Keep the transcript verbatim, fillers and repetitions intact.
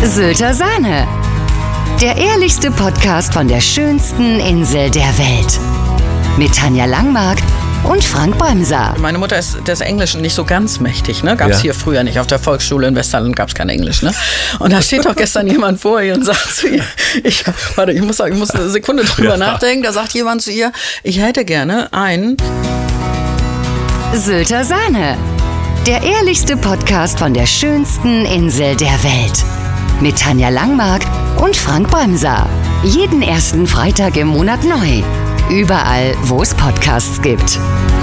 Sylter Sahne. Der ehrlichste Podcast von der schönsten Insel der Welt. Mit Tanja Langmark und Frank Bremser. Meine Mutter ist des Englischen nicht so ganz mächtig, ne? Gab es ja. hier früher nicht. Auf der Volksschule in Westerland gab es kein Englisch, ne? Und da steht doch gestern jemand vor ihr und sagt zu ihr, ich, warte, ich muss, ich muss eine Sekunde drüber ja. nachdenken, da sagt jemand zu ihr, ich hätte gerne ein Sylter Sahne. Der ehrlichste Podcast von der schönsten Insel der Welt. Mit Tanja Langmark und Frank Bremser. Jeden ersten Freitag im Monat neu. Überall, wo es Podcasts gibt.